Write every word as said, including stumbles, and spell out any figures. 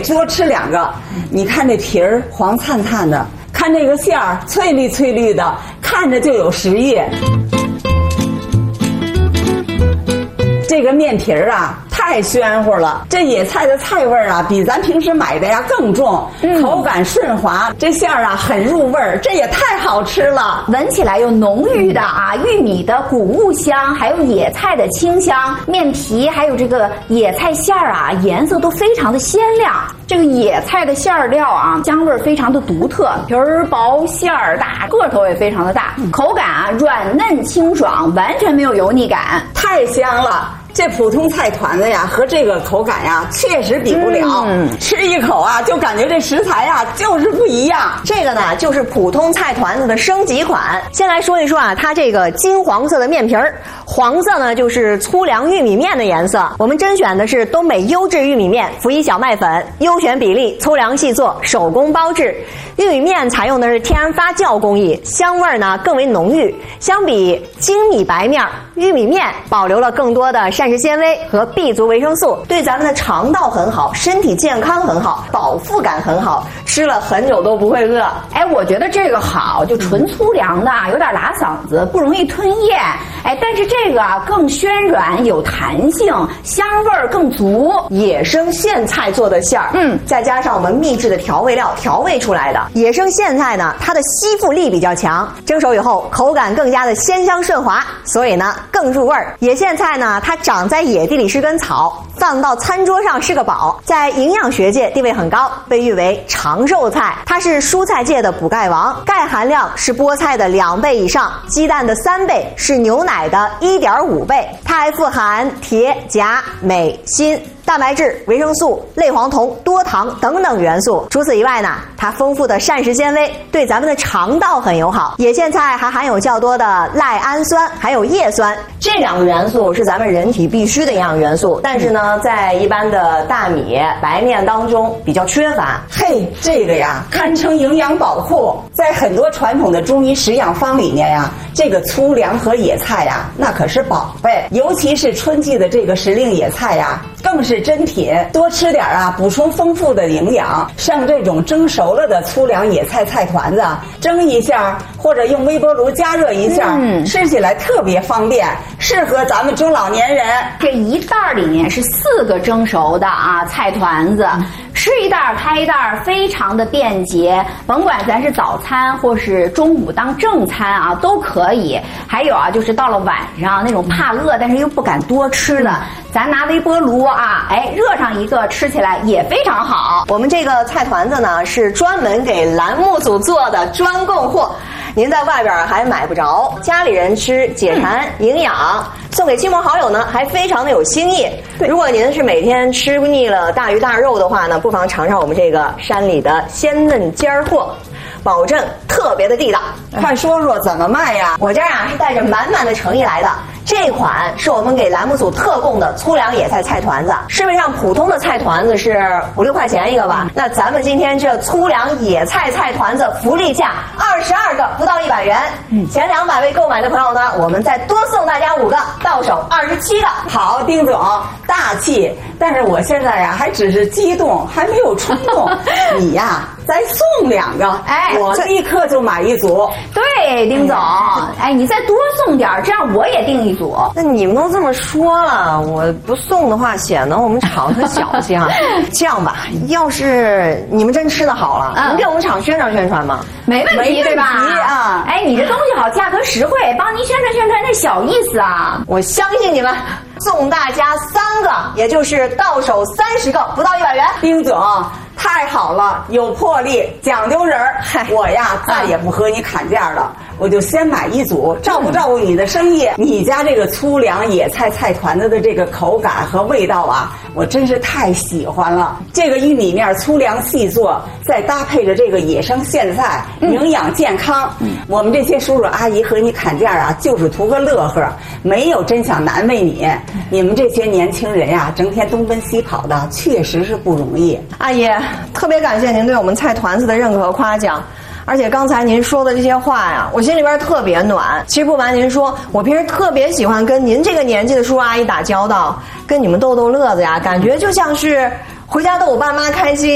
多吃两个。你看这皮儿黄灿灿的，看这个馅儿翠绿翠绿的，看着就有食欲。这个面皮儿啊，太暄乎了。这野菜的菜味儿啊，比咱平时买的呀更重，嗯、口感顺滑。这馅儿啊，很入味儿，这也太好吃了。 闻起来有浓郁的啊玉米的谷物香，还有野菜的清香，面皮还有这个野菜馅儿啊，颜色都非常的鲜亮。这个野菜的馅儿料啊，香味非常的独特，皮儿薄馅儿大，个头也非常的大，口感啊软嫩清爽，完全没有油腻感， 太香了。这普通菜团子呀，和这个口感呀，确实比不了。嗯，吃一口啊，就感觉这食材呀，就是不一样。 这个呢，就是普通菜团子的升级款。先来说一说啊，它这个金黄色的面皮儿，黄色呢就是粗粮玉米面的颜色。我们甄选的是东北优质玉米面，辅以小麦粉，优选比例，粗粮细做，手工包制。玉米面采用的是天然发酵工艺，香味呢更为浓郁。相比精米白面，玉米面保留了更多的膳食纤维和 B 族维生素，对咱们的肠道很好，身体健康很好，饱腹感很好，吃了很久都不会饿。 哎，我觉得这个好，就纯粗粮的，有点拉嗓子，不容易吞咽。哎，但是这个啊更暄软，有弹性，香味儿更足。 野生苋菜做的馅儿，嗯，再加上我们秘制的调味料调味出来的。野生苋菜呢，它的吸附力比较强，蒸熟以后口感更加的鲜香顺滑，所以呢更入味儿。野苋菜呢，它长在野地里是根草，放到餐桌上是个宝，在营养学界地位很高，被誉为长寿菜。它是蔬菜界的补钙王，钙含量是菠菜的两倍以上，鸡蛋的三倍，是牛奶的 一点五倍。它还富含铁、钾、镁、锌、蛋白质、维生素、类黄酮、多糖等等元素。除此以外呢，它丰富的膳食纤维对咱们的肠道很友好。野苋菜还含有较多的赖氨酸，还有叶酸，这两个元素是咱们人体必须的营养元素，但是呢，在一般的大米、白面当中比较缺乏。 嘿，这个呀，堪称营养宝库。在很多传统的中医食养方里面呀，这个粗粮和野菜呀，那可是宝贝。尤其是春季的这个时令野菜呀，更是珍品。多吃点啊，补充丰富的营养。像这种蒸熟了的粗粮野菜菜团子，蒸一下或者用微波炉加热一下，嗯，吃起来特别方便，适合咱们中老年人。 这一袋里面是四个蒸熟的啊菜团子，吃一袋开一袋，非常的便捷。甭管咱是早餐或是中午当正餐啊，都可以。还有啊，就是到了晚上那种怕饿但是又不敢多吃的，咱拿微波炉啊，哎，热上一个，吃起来也非常好。 我们这个菜团子呢，是专门给栏目组做的专供货，您在外边还买不着，家里人吃解馋营养，送给亲朋好友呢还非常的有新意。如果您是每天吃腻了大鱼大肉的话呢，不妨尝尝我们这个山里的鲜嫩尖货，保证特别的地道。 快说说怎么卖呀？ 我这儿啊是带着满满的诚意来的。这款是我们给栏目组特供的粗粮野菜菜团子，市面上普通的菜团子是五六块钱一个吧，那咱们今天这粗粮野菜菜团子福利价二十二个，不到一百元。嗯，前两百位购买的朋友呢，我们再多送大家五个，到手二十七个。 好，丁总大气，但是我现在呀还只是激动，还没有冲动。你呀再送两个，哎，我立刻就买一组。 对，丁总，哎，你再多送点，这样我也订一组。 那你们都这么说了，我不送的话显得我们厂很小气啊。这样吧，要是你们真吃的好了，能给我们厂宣传宣传吗？ 没问题，对吧？啊，哎，你这东西好，价格实惠，帮您宣传宣传，那小意思啊。 我相信你们，送大家三个，也就是到手三十个，不到一百元。 丁总太好了，有魄力，讲究人儿。我呀再也不和你砍价了，我就先买一组，照顾照顾你的生意。你家这个粗粮野菜菜团子的这个口感和味道啊，我真是太喜欢了。这个玉米面粗粮细做，再搭配着这个野生苋菜，营养健康。嗯、我们这些叔叔阿姨和你砍价啊，就是图个乐呵，没有真想难为你。你们这些年轻人呀、啊，整天东奔西跑的，确实是不容易。 阿姨，特别感谢您对我们菜团子的认可和夸奖。而且刚才您说的这些话呀，我心里边特别暖。其实不瞒您说，我平时特别喜欢跟您这个年纪的叔叔阿姨打交道，跟你们逗逗乐子呀，感觉就像是回家逗我爸妈开心。